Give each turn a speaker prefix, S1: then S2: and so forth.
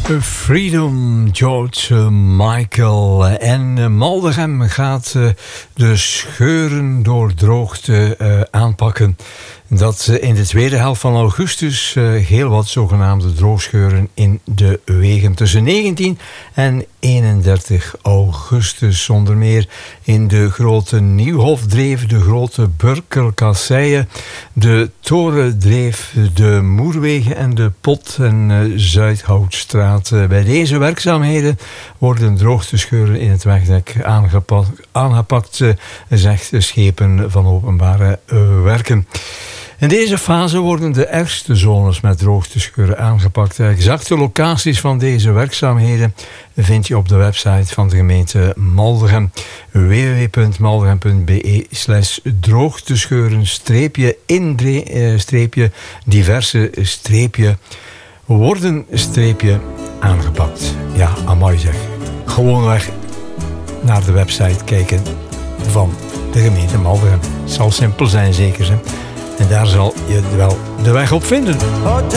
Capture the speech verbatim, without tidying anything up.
S1: Freedom, George Michael. En Maldegem gaat de scheuren door droogte aanpakken. Dat in de tweede helft van augustus heel wat zogenaamde droogscheuren in de wegen tussen negentien en eenendertig augustus. Zonder meer in de Grote Nieuwhofdreef, de Grote Burkelkasseien, de Torendreef, de Moerwegen en de Pot- en Zuidhoutstraat. Bij deze werkzaamheden worden droogtescheuren in het wegdek aangepakt, aangepakt zegt Schepen van Openbare Werken. In deze fase worden de ergste zones met droogtescheuren aangepakt. De exacte locaties van deze werkzaamheden vind je op de website van de gemeente Maldegem. w w w punt maldegem punt b e slash droogtescheuren streepje indre streepje diverse streepje worden streepje aangepakt. Ja, amai zeg. Gewoonweg naar de website kijken van de gemeente Maldegem. Het zal simpel zijn, zeker. Hè? En daar zal je wel de weg op vinden.